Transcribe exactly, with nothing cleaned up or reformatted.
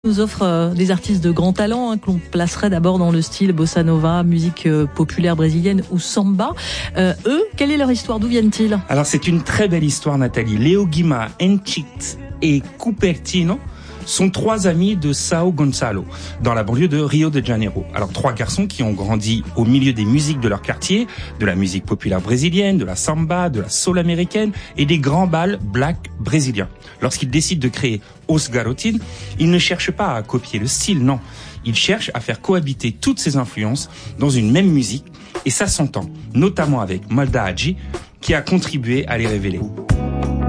Nous offre euh, des artistes de grand talent hein, que l'on placerait d'abord dans le style bossa nova, musique euh, populaire brésilienne ou samba. Euh, eux, quelle est leur histoire? D'où viennent-ils? Alors c'est une très belle histoire, Nathalie. Léo Guima, Enchit et Cupertino sont trois amis de Sao Gonçalo, dans la banlieue de Rio de Janeiro. Alors trois garçons qui ont grandi au milieu des musiques de leur quartier, de la musique populaire brésilienne, de la samba, de la soul américaine et des grands bals black brésiliens. Lorsqu'ils décident de créer Os Garotins, ils ne cherchent pas à copier le style, non. Ils cherchent à faire cohabiter toutes ces influences dans une même musique, et ça s'entend, notamment avec Maldade, qui a contribué à les révéler.